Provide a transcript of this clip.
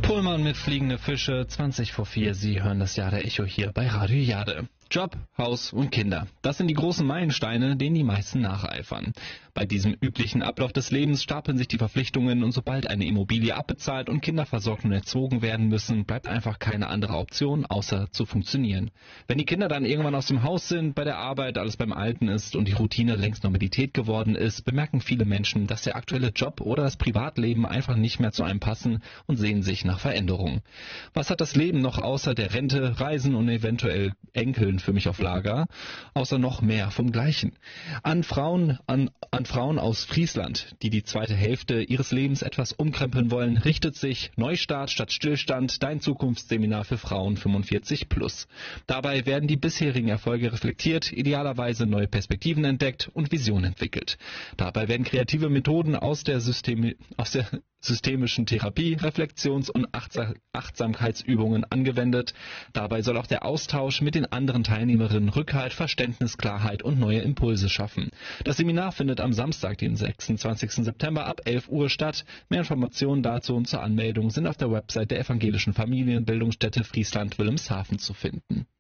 Pullman mit fliegende Fische, 20 vor 4. Sie hören das Jade Echo hier bei Radio Jade. Job, Haus und Kinder. Das sind die großen Meilensteine, denen die meisten nacheifern. Bei diesem üblichen Ablauf des Lebens stapeln sich die Verpflichtungen und sobald eine Immobilie abbezahlt und Kinder versorgt und erzogen werden müssen, bleibt einfach keine andere Option, außer zu funktionieren. Wenn die Kinder dann irgendwann aus dem Haus sind, bei der Arbeit alles beim Alten ist und die Routine längst Normalität geworden ist, bemerken viele Menschen, dass der aktuelle Job oder das Privatleben einfach nicht mehr zu einem passen und sehen sich nach Veränderungen. Was hat das Leben noch außer der Rente, Reisen und eventuell Enkeln für mich auf Lager, außer noch mehr vom Gleichen? An Frauen aus Friesland, die zweite Hälfte ihres Lebens etwas umkrempeln wollen, richtet sich Neustart statt Stillstand, dein Zukunftsseminar für Frauen 45+. Dabei werden die bisherigen Erfolge reflektiert, idealerweise neue Perspektiven entdeckt und Visionen entwickelt. Dabei werden kreative Methoden aus der systemischen Therapie, Reflexions- und Achtsamkeitsübungen angewendet. Dabei soll auch der Austausch mit den anderen Teilnehmerinnen Rückhalt, Verständnis, Klarheit und neue Impulse schaffen. Das Seminar findet am Samstag, den 26. September ab 11 Uhr statt. Mehr Informationen dazu und zur Anmeldung sind auf der Website der Evangelischen Familienbildungsstätte Friesland-Wilhelmshaven zu finden.